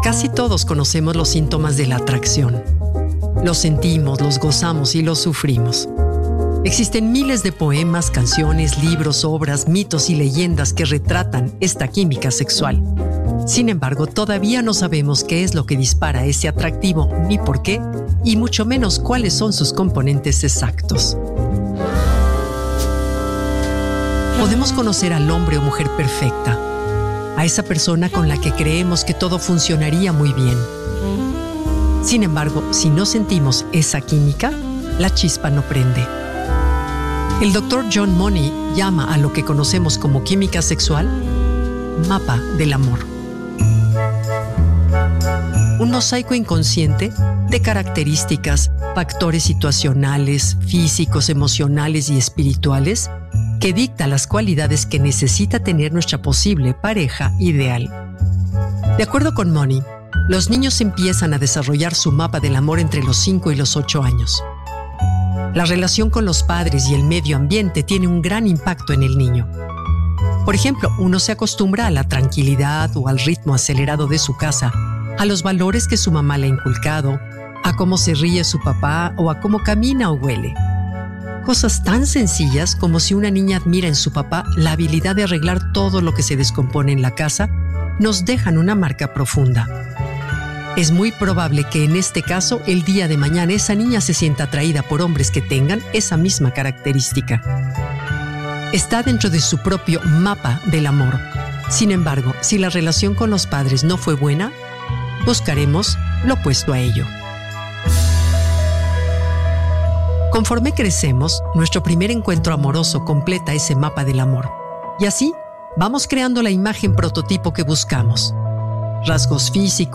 Casi todos conocemos los síntomas de la atracción. Los sentimos, los gozamos y los sufrimos. Existen miles de poemas, canciones, libros, obras, mitos y leyendas que retratan esta química sexual. Sin embargo, todavía no sabemos qué es lo que dispara ese atractivo, ni por qué, y mucho menos cuáles son sus componentes exactos. Podemos conocer al hombre o mujer perfecta, a esa persona con la que creemos que todo funcionaría muy bien. Sin embargo, si no sentimos esa química, la chispa no prende. El Dr. John Money llama a lo que conocemos como química sexual mapa del amor. Un mosaico inconsciente de características, factores situacionales, físicos, emocionales y espirituales que dicta las cualidades que necesita tener nuestra posible pareja ideal. De acuerdo con Money, los niños empiezan a desarrollar su mapa del amor entre los 5 y los 8 años. La relación con los padres y el medio ambiente tiene un gran impacto en el niño. Por ejemplo, uno se acostumbra a la tranquilidad o al ritmo acelerado de su casa, a los valores que su mamá le ha inculcado, a cómo se ríe su papá o a cómo camina o huele. Cosas tan sencillas como si una niña admira en su papá la habilidad de arreglar todo lo que se descompone en la casa, nos dejan una marca profunda. Es muy probable que en este caso el día de mañana esa niña se sienta atraída por hombres que tengan esa misma característica. Está dentro de su propio mapa del amor. Sin embargo, si la relación con los padres no fue buena, buscaremos lo opuesto a ello. Conforme crecemos, nuestro primer encuentro amoroso completa ese mapa del amor. Y así, vamos creando la imagen prototipo que buscamos. Rasgos físicos,